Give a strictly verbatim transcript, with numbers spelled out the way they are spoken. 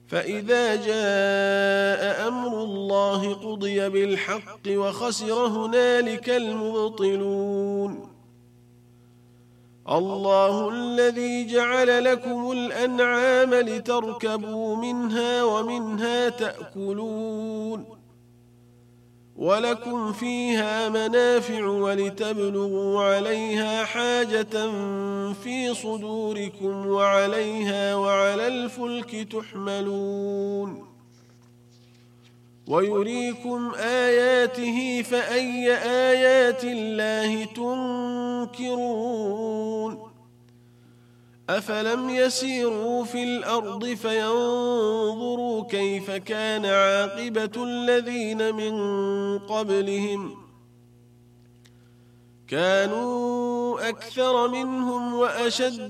فإذا جاء أمر الله قضي بالحق وخسر هنالك المبطلون. الله الذي جعل لكم الأنعام لتركبوا منها ومنها تأكلون ولكم فيها منافع ولتبلغوا عليها حاجة في صدوركم وعليها وعلى الفلك تحملون ويريكم آياته فأي آيات الله تنكرون أفلم يسيروا في الأرض فينظروا كيف كان عاقبة الذين من قبلهم كانوا أكثر منهم وأشد